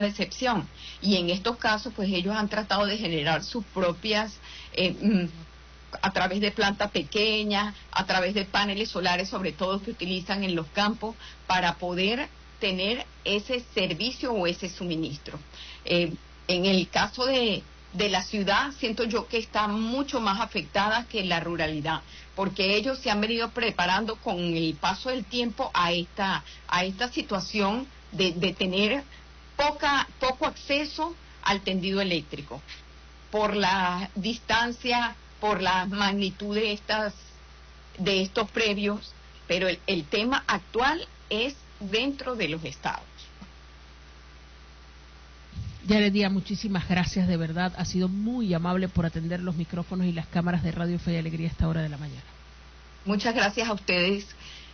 excepción. Y en estos casos, pues ellos han tratado de generar sus propias, a través de plantas pequeñas, a través de paneles solares, sobre todo que utilizan en los campos, para poder tener ese servicio o ese suministro. En el caso de la ciudad, siento yo que está mucho más afectada que la ruralidad, porque ellos se han venido preparando con el paso del tiempo a esta situación de tener poco acceso al tendido eléctrico, por la distancia, por la magnitud de estos previos, pero el tema actual es dentro de los estados. Janet Díaz, muchísimas gracias, de verdad, ha sido muy amable por atender los micrófonos y las cámaras de Radio Fe y Alegría a esta hora de la mañana. Muchas gracias a ustedes.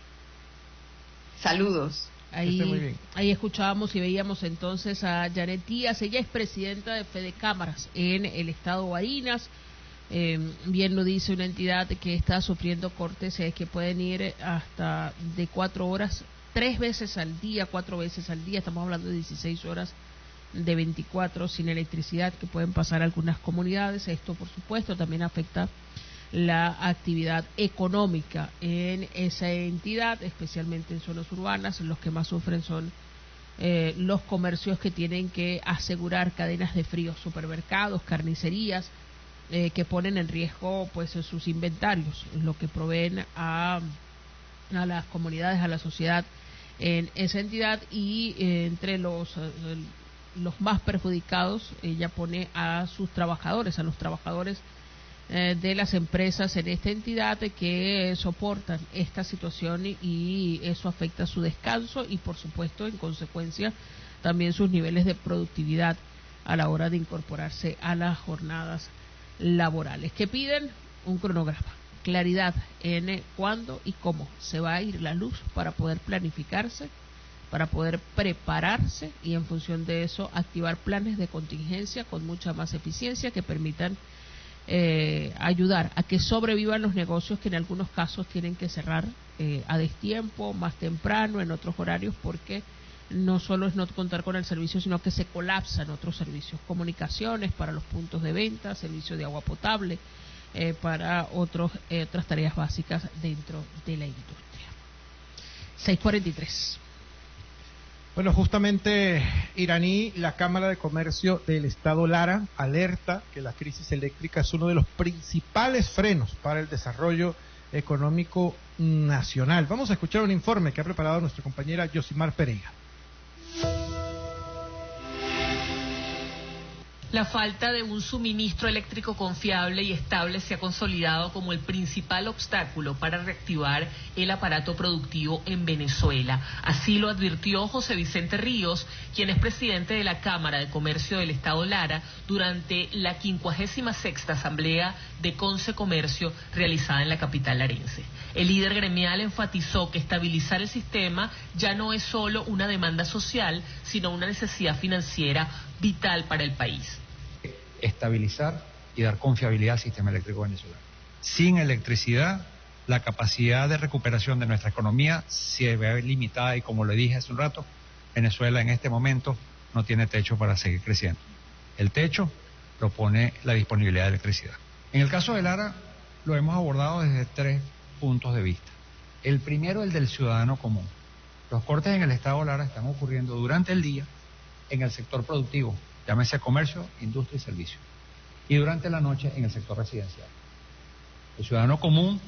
Saludos. Ahí escuchábamos y veíamos entonces a Janet Díaz. Ella es presidenta de Fede Cámaras en el estado Barinas. Bien lo dice, una entidad que está sufriendo cortes que pueden ir hasta de 4 horas, 3 veces al día, 4 veces al día. Estamos hablando de 16 horas de 24 sin electricidad que pueden pasar algunas comunidades. Esto, por supuesto, también afecta la actividad económica en esa entidad, especialmente en zonas urbanas. Los que más sufren son los comercios que tienen que asegurar cadenas de frío, supermercados, carnicerías, que ponen en riesgo pues sus inventarios, lo que proveen a las comunidades, a la sociedad en esa entidad. Y entre los más perjudicados, ella pone a sus trabajadores, a los trabajadores de las empresas en esta entidad que soportan esta situación, y eso afecta su descanso y, por supuesto, en consecuencia, también sus niveles de productividad a la hora de incorporarse a las jornadas laborales, que piden un cronograma, claridad en cuándo y cómo se va a ir la luz para poder planificarse, para poder prepararse y, en función de eso, activar planes de contingencia con mucha más eficiencia que permitan ayudar a que sobrevivan los negocios que en algunos casos tienen que cerrar a destiempo, más temprano, en otros horarios, porque no solo es no contar con el servicio, sino que se colapsan otros servicios, comunicaciones para los puntos de venta, servicio de agua potable, para otras tareas básicas dentro de la industria. 6:43. Bueno, justamente, Iraní, la Cámara de Comercio del Estado Lara alerta que la crisis eléctrica es uno de los principales frenos para el desarrollo económico nacional. Vamos a escuchar un informe que ha preparado nuestra compañera Yosimar Pereira. La falta de un suministro eléctrico confiable y estable se ha consolidado como el principal obstáculo para reactivar el aparato productivo en Venezuela. Así lo advirtió José Vicente Ríos, quien es presidente de la Cámara de Comercio del Estado Lara, durante la 56ª Asamblea de Conce Comercio realizada en la capital larense. El líder gremial enfatizó que estabilizar el sistema ya no es solo una demanda social, sino una necesidad financiera vital para el país. Estabilizar y dar confiabilidad al sistema eléctrico venezolano. Sin electricidad, la capacidad de recuperación de nuestra economía se ve limitada, y, como le dije hace un rato, Venezuela en este momento no tiene techo para seguir creciendo. El techo lo pone la disponibilidad de electricidad. En el caso de Lara, lo hemos abordado desde 3 puntos de vista. El primero, el del ciudadano común. Los cortes en el estado Lara están ocurriendo durante el día en el sector productivo, llámese comercio, industria y servicio, y durante la noche en el sector residencial. El ciudadano común,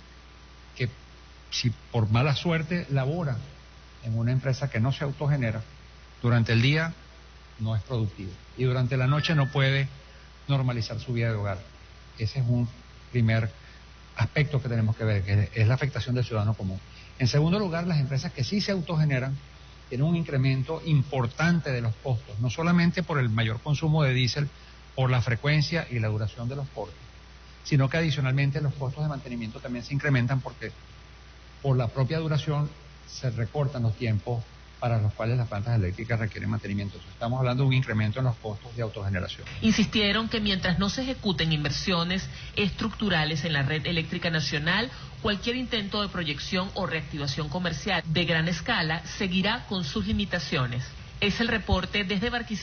que si por mala suerte labora en una empresa que no se autogenera, durante el día no es productivo, y durante la noche no puede normalizar su vida de hogar. Ese es un primer aspecto que tenemos que ver, que es la afectación del ciudadano común. En segundo lugar, las empresas que sí se autogeneran tiene un incremento importante de los costos, no solamente por el mayor consumo de diésel, por la frecuencia y la duración de los cortes, sino que adicionalmente los costos de mantenimiento también se incrementan, porque por la propia duración se recortan los tiempos para los cuales las plantas eléctricas requieren mantenimiento. Estamos hablando de un incremento en los costos de autogeneración. Insistieron que mientras no se ejecuten inversiones estructurales en la red eléctrica nacional, cualquier intento de proyección o reactivación comercial de gran escala seguirá con sus limitaciones. Es el reporte desde Barquisimeto.